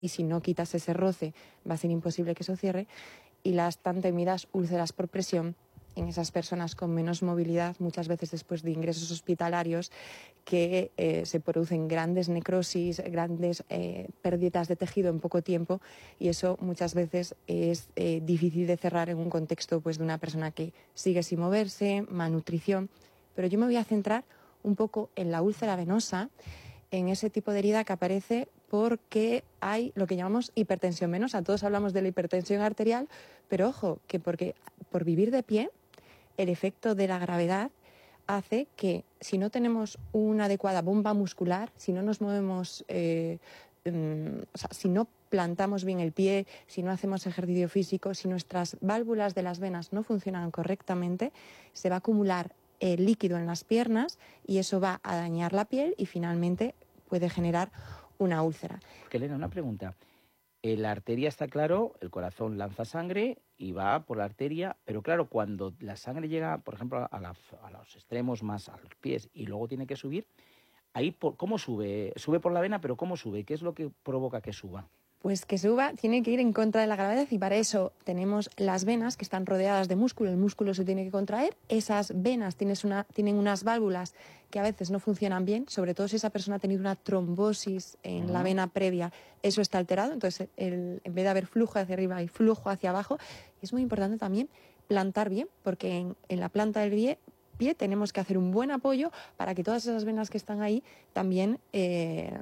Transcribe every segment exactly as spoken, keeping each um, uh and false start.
y si no quitas ese roce va a ser imposible que eso cierre. Y las tan temidas úlceras por presión en esas personas con menos movilidad, muchas veces después de ingresos hospitalarios, que eh, se producen grandes necrosis, grandes eh, pérdidas de tejido en poco tiempo, y eso muchas veces es eh, difícil de cerrar en un contexto pues, de una persona que sigue sin moverse, malnutrición. Pero yo me voy a centrar un poco en la úlcera venosa, en ese tipo de herida que aparece porque hay lo que llamamos hipertensión venosa. Todos hablamos de la hipertensión arterial, pero ojo, que porque por vivir de pie, el efecto de la gravedad hace que si no tenemos una adecuada bomba muscular, si no nos movemos, eh, um, o sea, si no plantamos bien el pie, si no hacemos ejercicio físico, si nuestras válvulas de las venas no funcionan correctamente, se va a acumular el líquido en las piernas y eso va a dañar la piel y finalmente puede generar una úlcera. Porque, Elena, una pregunta. Eh, la arteria está claro, el corazón lanza sangre y va por la arteria, pero claro, cuando la sangre llega, por ejemplo, a, la, a los extremos más a los pies y luego tiene que subir, ahí ¿cómo sube? Sube por la vena, pero ¿cómo sube? ¿Qué es lo que provoca que suba? Pues que suba tiene que ir en contra de la gravedad y para eso tenemos las venas que están rodeadas de músculo, el músculo se tiene que contraer, esas venas tienes una, tienen unas válvulas que a veces no funcionan bien, sobre todo si esa persona ha tenido una trombosis en uh-huh. la vena previa, eso está alterado, entonces el, en vez de haber flujo hacia arriba hay flujo hacia abajo. Y es muy importante también plantar bien, porque en, en la planta del pie, pie tenemos que hacer un buen apoyo para que todas esas venas que están ahí también eh,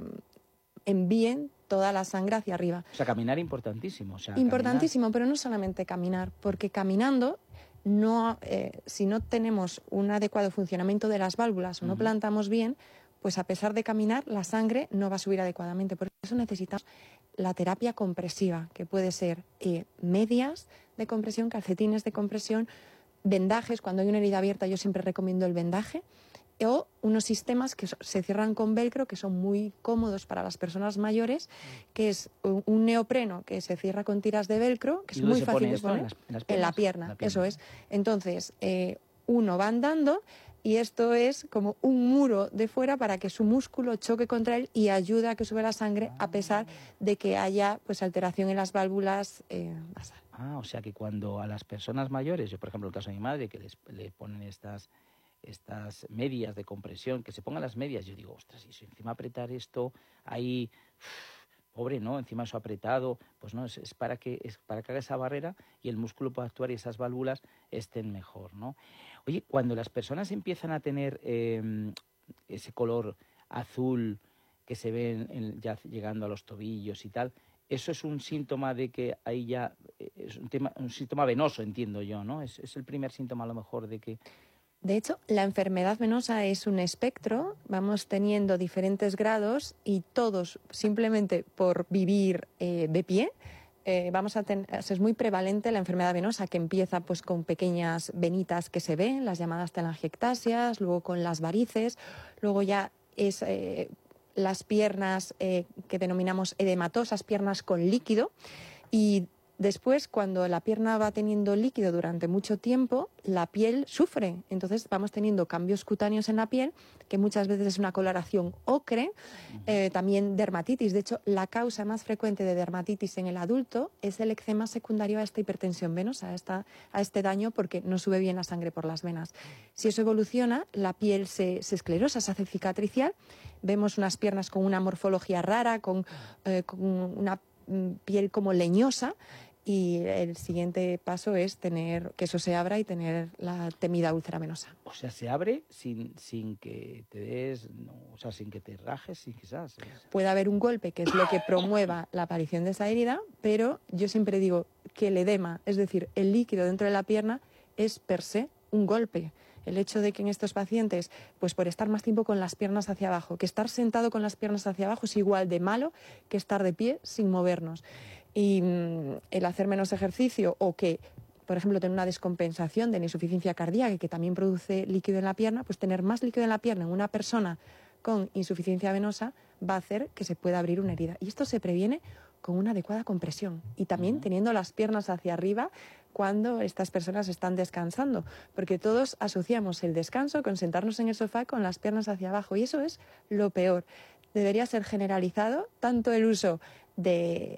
envíen toda la sangre hacia arriba. O sea, caminar importantísimo. O sea, importantísimo, caminar. Pero no solamente caminar, porque caminando, no, eh, si no tenemos un adecuado funcionamiento de las válvulas o no uh-huh. plantamos bien, pues a pesar de caminar, la sangre no va a subir adecuadamente. Por eso necesitamos la terapia compresiva, que puede ser eh, medias de compresión, calcetines de compresión, vendajes. Cuando hay una herida abierta yo siempre recomiendo el vendaje, o unos sistemas que se cierran con velcro, que son muy cómodos para las personas mayores, que es un neopreno que se cierra con tiras de velcro, que es muy fácil de poner en, las, en, las en la pierna, la pierna, eso es. Entonces, eh, uno va andando y esto es como un muro de fuera para que su músculo choque contra él y ayuda a que sube la sangre a pesar de que haya pues alteración en las válvulas eh, basales. Ah, o sea que cuando a las personas mayores, yo por ejemplo el caso de mi madre, que les, le ponen estas... estas medias de compresión, que se pongan las medias, yo digo, ostras, y si encima apretar esto ahí, uff, pobre, ¿no? Encima eso apretado, pues no, es, es para que es para que haga esa barrera y el músculo pueda actuar y esas válvulas estén mejor, ¿no? Oye, cuando las personas empiezan a tener eh, ese color azul que se ven en, ya llegando a los tobillos y tal, eso es un síntoma de que ahí ya es un tema, un síntoma venoso, entiendo yo, ¿no? Es, es el primer síntoma a lo mejor de que... De hecho, la enfermedad venosa es un espectro, vamos teniendo diferentes grados y todos simplemente por vivir eh, de pie, eh, vamos a tener, es muy prevalente la enfermedad venosa que empieza pues con pequeñas venitas que se ven, las llamadas telangiectasias, luego con las varices, luego ya es eh, las piernas eh, que denominamos edematosas, piernas con líquido, y después, cuando la pierna va teniendo líquido durante mucho tiempo, la piel sufre. Entonces vamos teniendo cambios cutáneos en la piel, que muchas veces es una coloración ocre, uh-huh. eh, también dermatitis. De hecho, la causa más frecuente de dermatitis en el adulto es el eczema secundario a esta hipertensión venosa, a, esta, a este daño porque no sube bien la sangre por las venas. Si eso evoluciona, la piel se, se esclerosa, se hace cicatricial. Vemos unas piernas con una morfología rara, con, eh, con una piel como leñosa. Y el siguiente paso es tener que eso se abra y tener la temida úlcera venosa. O sea, se abre sin, sin que te des, no, o sea, sin que te rajes, sin quizás. Puede haber un golpe que es lo que promueva la aparición de esa herida, pero yo siempre digo que el edema, es decir, el líquido dentro de la pierna, es per se un golpe. El hecho de que en estos pacientes, pues por estar más tiempo con las piernas hacia abajo, que estar sentado con las piernas hacia abajo es igual de malo que estar de pie sin movernos. Y mmm, el hacer menos ejercicio o que, por ejemplo, tener una descompensación de la insuficiencia cardíaca que también produce líquido en la pierna, pues tener más líquido en la pierna en una persona con insuficiencia venosa va a hacer que se pueda abrir una herida. Y esto se previene con una adecuada compresión y también uh-huh. teniendo las piernas hacia arriba cuando estas personas están descansando, porque todos asociamos el descanso con sentarnos en el sofá con las piernas hacia abajo y eso es lo peor. Debería ser generalizado tanto el uso de